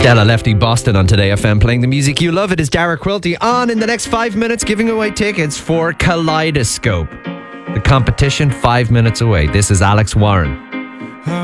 Stella Lefty Boston on Today FM, playing the music you love. It is Dara Quilty on in the next 5 minutes, giving away tickets for Kaleidoscope. The competition 5 minutes away. This is Alex Warren.